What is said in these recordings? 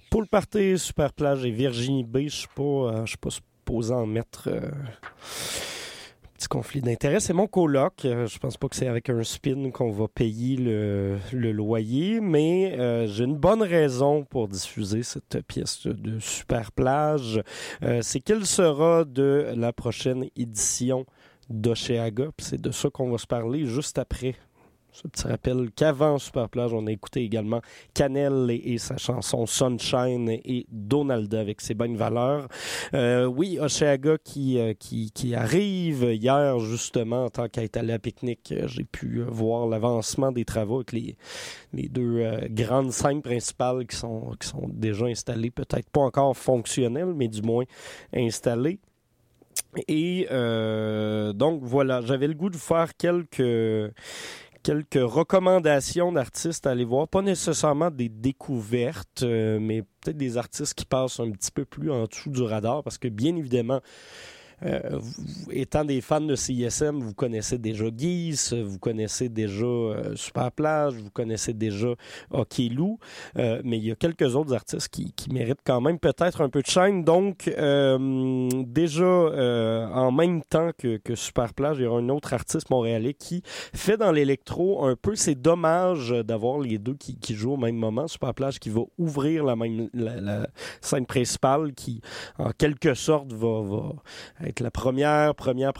Pour le party, Super Plage et Virginie B, je suis pas supposé en mettre petit conflit d'intérêt. C'est mon coloc. Je pense pas que c'est avec un spin qu'on va payer le loyer, mais j'ai une bonne raison pour diffuser cette pièce de Super Plage. C'est qu'elle sera de la prochaine édition d'Oshéaga. Puis c'est de ça qu'on va se parler juste après. Ce petit rappel qu'avant Super Plage, on a écouté également Canel et sa chanson Sunshine et Donalda avec ses bonnes valeurs. Oui, Oshéaga qui arrive hier justement en tant qu'étalé à pique-nique. J'ai pu voir l'avancement des travaux avec les deux grandes scènes principales qui sont déjà installées, peut-être pas encore fonctionnelles, mais du moins installées. Et donc voilà, j'avais le goût de faire quelques recommandations d'artistes à aller voir. Pas nécessairement des découvertes, mais peut-être des artistes qui passent un petit peu plus en dessous du radar parce que bien évidemment, étant des fans de CISM, vous connaissez déjà Guise, vous connaissez déjà Super Plage, vous connaissez déjà Hockey Lou, mais il y a quelques autres artistes qui méritent quand même peut-être un peu de chaîne. Donc, déjà, en même temps que Super Plage, il y aura un autre artiste montréalais qui fait dans l'électro un peu. C'est dommage d'avoir les deux qui jouent au même moment. Super Plage qui va ouvrir la scène principale qui, en quelque sorte, va être la première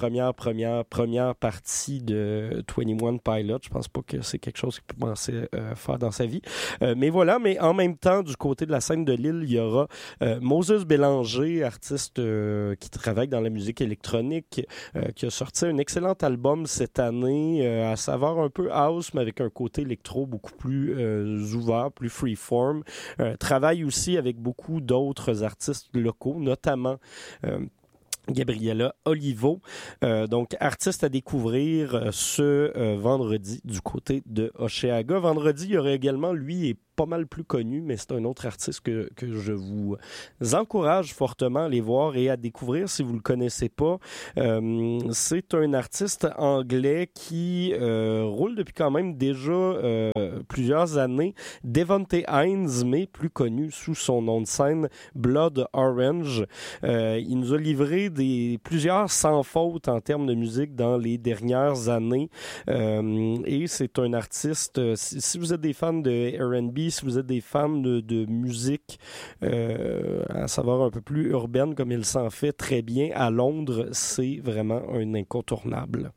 partie de 21 Pilots. Je pense pas que c'est quelque chose qu'il peut penser faire dans sa vie. Mais voilà, mais en même temps, du côté de la scène de Lille, il y aura Moses Bélanger, artiste qui travaille dans la musique électronique, qui a sorti un excellent album cette année, à saveur un peu house, mais avec un côté électro beaucoup plus ouvert, plus freeform. Travaille aussi avec beaucoup d'autres artistes locaux, notamment Gabriella Olivo, donc artiste à découvrir ce vendredi du côté de Oshéaga. Vendredi, il y aurait également, lui, et pas mal plus connu, mais c'est un autre artiste que je vous encourage fortement à aller voir et à découvrir si vous le connaissez pas. C'est un artiste anglais qui roule depuis quand même déjà plusieurs années. Devonte Hines, mais plus connu sous son nom de scène Blood Orange. Il nous a livré plusieurs sans faute en termes de musique dans les dernières années. Et c'est un artiste, si vous êtes des fans de R&B, si vous êtes des fans de musique à savoir un peu plus urbaine comme il s'en fait très bien à Londres, c'est vraiment un incontournable.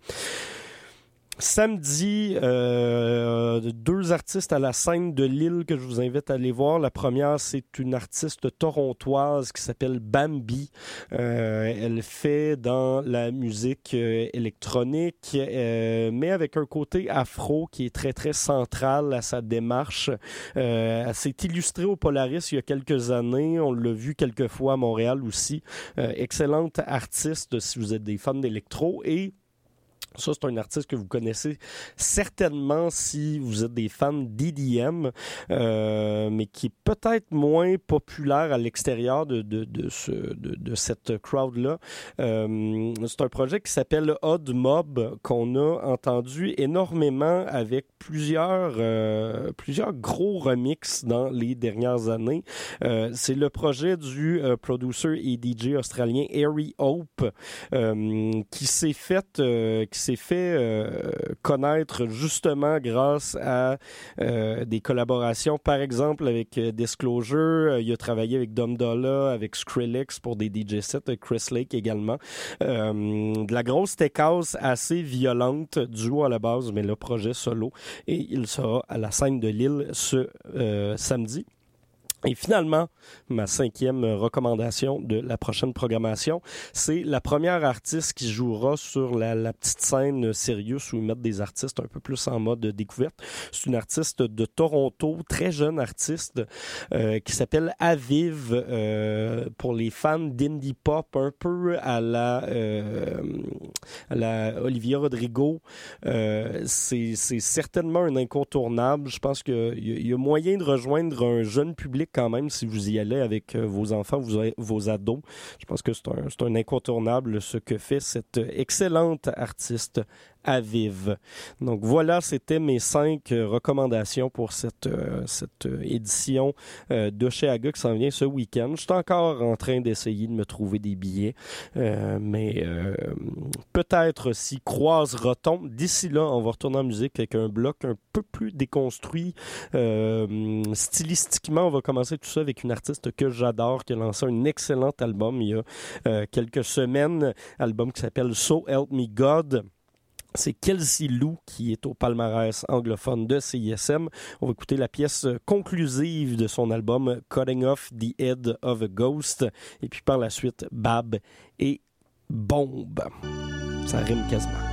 Samedi, deux artistes à la scène de Lille que je vous invite à aller voir. La première, c'est une artiste torontoise qui s'appelle Bambi. Elle fait dans la musique électronique, mais avec un côté afro qui est très, très central à sa démarche. Elle s'est illustrée au Polaris il y a quelques années. On l'a vu quelques fois à Montréal aussi. Excellente artiste si vous êtes des fans d'électro. Et ça, c'est un artiste que vous connaissez certainement si vous êtes des fans d'EDM, mais qui est peut-être moins populaire à l'extérieur de cette crowd-là. C'est un projet qui s'appelle Odd Mob, qu'on a entendu énormément avec plusieurs gros remixes dans les dernières années. C'est le projet du producer et DJ australien Harry Hope, qui s'est fait connaître justement grâce à des collaborations, par exemple avec Disclosure. Il a travaillé avec Dom Dolla, avec Skrillex pour des DJ sets, avec Chris Lake également. De la grosse tech house assez violente, duo à la base, mais le projet solo. Et il sera à la scène de Lille ce samedi. Et finalement, ma 5e recommandation de la prochaine programmation, c'est la première artiste qui jouera sur la petite scène Sirius où ils mettent des artistes un peu plus en mode découverte. C'est une artiste de Toronto, très jeune artiste, qui s'appelle Aviv, pour les fans d'indie pop, un peu à la Olivia Rodrigo. C'est certainement un incontournable. Je pense qu'il y a moyen de rejoindre un jeune public quand même si vous y allez avec vos enfants, vos ados. Je pense que c'est un incontournable ce que fait cette excellente artiste Aviv. Donc voilà, c'était mes 5 recommandations pour cette édition d'Oshéaga qui s'en vient ce week-end. Je suis encore en train d'essayer de me trouver des billets, mais peut-être s'y croisera-t-on. D'ici là, on va retourner en musique avec un bloc un peu plus déconstruit. Stylistiquement, on va commencer tout ça avec une artiste que j'adore, qui a lancé un excellent album il y a quelques semaines, album qui s'appelle So Help Me God. C'est Kelsey Lou qui est au palmarès anglophone de CISM. On va écouter la pièce conclusive de son album Cutting Off the Head of a Ghost. Et puis par la suite, Bab et Bombe. Ça rime quasiment.